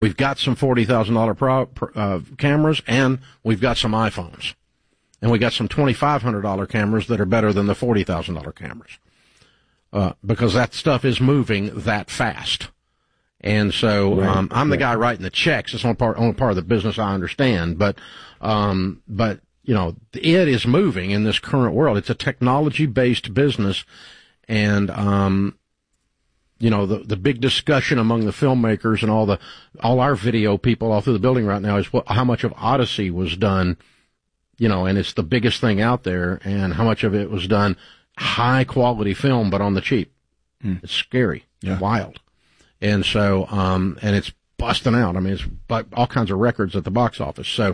We've got some $40,000 cameras, and we've got some iPhones. And we got some $2,500 cameras that are better than the $40,000 cameras. Because that stuff is moving that fast. And so, right. I'm the guy writing the checks. It's only part of the business I understand. But, you know, it is moving in this current world. It's a technology-based business. And, you know, the big discussion among the filmmakers and all our video people all through the building right now is how much of Odyssey was done, you know, and it's the biggest thing out there, and how much of it was done high quality film, but on the cheap. It's scary, wild. And so, and it's busting out. I mean, it's all kinds of records at the box office. So,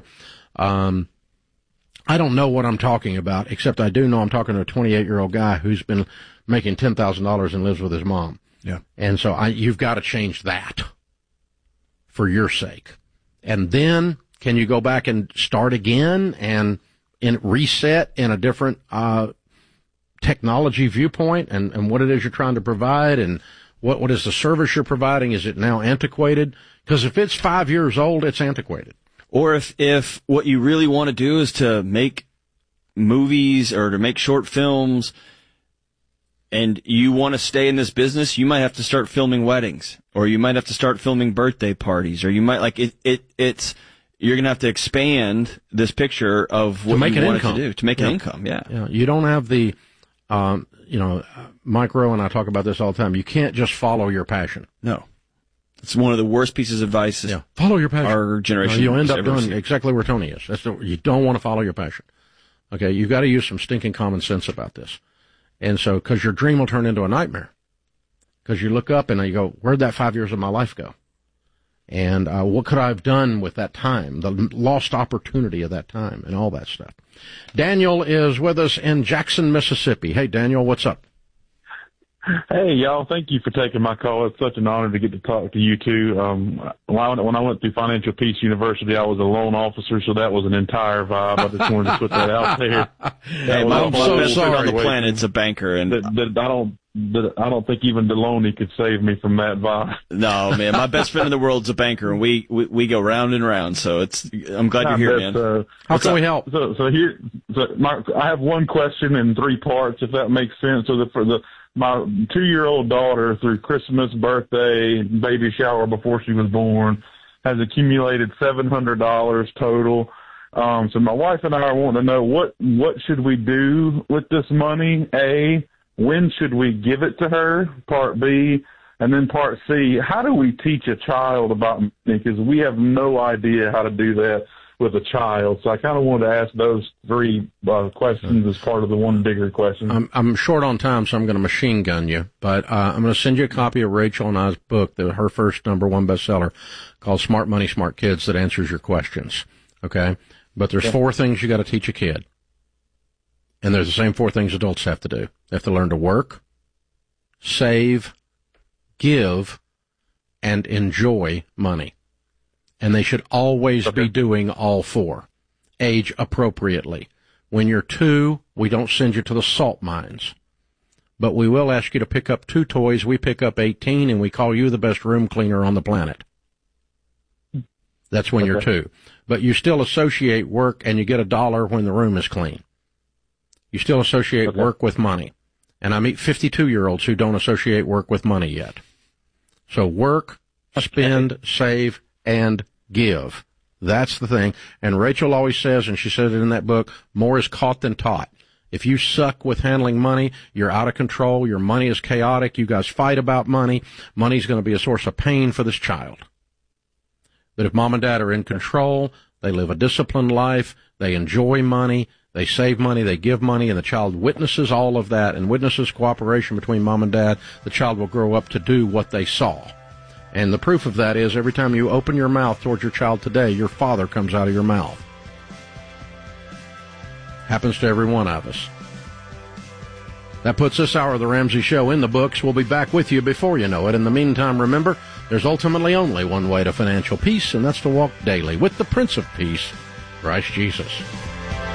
I don't know what I'm talking about, except I do know I'm talking to a 28-year-old guy who's been making $10,000 and lives with his mom. Yeah. And so you've got to change that for your sake. And then can you go back and start again and reset in a different, technology viewpoint and what it is you're trying to provide and what is the service you're providing? Is it now antiquated? Because if it's 5 years old, it's antiquated. Or if what you really want to do is to make movies or to make short films and you want to stay in this business, you might have to start filming weddings, or you might have to start filming birthday parties, or you might it's you're going to have to expand this picture of what you want to do to make an income. Yeah. You don't have the, Mike Rowe and I talk about this all the time. You can't just follow your passion. No. It's one of the worst pieces of advice. Yeah. Follow your passion. Our generation. You'll end up doing exactly where Tony is. You don't want to follow your passion. Okay. You've got to use some stinking common sense about this. And so, cause your dream will turn into a nightmare. Cause you look up and you go, where'd that 5 years of my life go? And, what could I have done with that time? The lost opportunity of that time and all that stuff. Daniel is with us in Jackson, Mississippi. Hey, Daniel, what's up? Hey, y'all. Thank you for taking my call. It's such an honor to get to talk to you two. When I went through Financial Peace University, I was a loan officer, so that was an entire vibe. I just wanted to put that out there. Hey, my best friend on the planet's a banker, and I don't think even Deloney could save me from that vibe. No, man, my best friend in the world's a banker, and we go round and round. So I'm glad you're here, man. How can we help? I have one question in 3 parts, if that makes sense. So my 2-year-old daughter, through Christmas, birthday, baby shower before she was born, has accumulated $700 total. So my wife and I are wanting to know what should we do with this money? A, when should we give it to her? Part B, and then part C, how do we teach a child about money? Because we have no idea how to do that with a child. So I kind of wanted to ask those 3 questions as part of the one bigger question. I'm short on time, so I'm going to machine gun you, but I'm going to send you a copy of Rachel and I's book, her first #1 bestseller, called Smart Money, Smart Kids, that answers your questions. Okay? But there's 4 things you got to teach a kid. And there's the same 4 things adults have to do. They have to learn to work, save, give, and enjoy money. And they should always be doing all 4. Age appropriately. When you're 2, we don't send you to the salt mines. But we will ask you to pick up 2 toys. We pick up 18, and we call you the best room cleaner on the planet. That's when you're 2. But you still associate work, and you get $1 when the room is clean. You still associate work with money. And I meet 52-year-olds who don't associate work with money yet. So work, spend, save, and give. That's the thing. And Rachel always says, and she said it in that book, more is caught than taught. If you suck with handling money, you're out of control, your money is chaotic, you guys fight about money, money's going to be a source of pain for this child. But if mom and dad are in control, they live a disciplined life, they enjoy money, they save money, they give money, and the child witnesses all of that and witnesses cooperation between mom and dad, the child will grow up to do what they saw. And the proof of that is every time you open your mouth towards your child today, your father comes out of your mouth. Happens to every one of us. That puts this hour of the Ramsey Show in the books. We'll be back with you before you know it. In the meantime, remember, there's ultimately only one way to financial peace, and that's to walk daily with the Prince of Peace, Christ Jesus.